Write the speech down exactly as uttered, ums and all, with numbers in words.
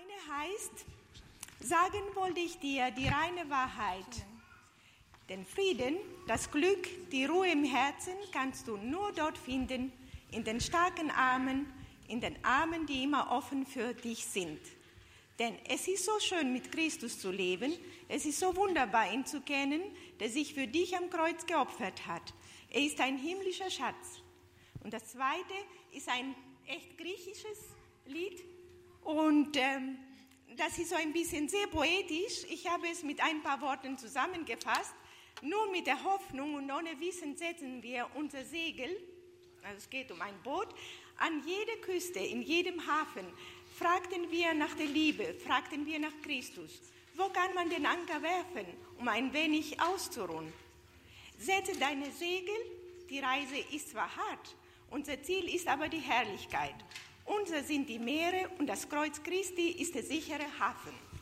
heißt, sagen wollte ich dir die reine Wahrheit. Den Frieden, das Glück, die Ruhe im Herzen kannst du nur dort finden, in den starken Armen, in den Armen, die immer offen für dich sind. Denn es ist so schön, mit Christus zu leben. Es ist so wunderbar, ihn zu kennen, der sich für dich am Kreuz geopfert hat. Er ist ein himmlischer Schatz. Und das Zweite ist ein echt griechisches Lied. Und ähm, das ist so ein bisschen sehr poetisch. Ich habe es mit ein paar Worten zusammengefasst. Nur mit der Hoffnung und ohne Wissen setzen wir unser Segel, also es geht um ein Boot, an jede Küste, in jedem Hafen. Fragten wir nach der Liebe, fragten wir nach Christus. Wo kann man den Anker werfen, um ein wenig auszuruhen? Setze deine Segel, die Reise ist zwar hart, unser Ziel ist aber die Herrlichkeit. Unser sind die Meere und das Kreuz Christi ist der sichere Hafen.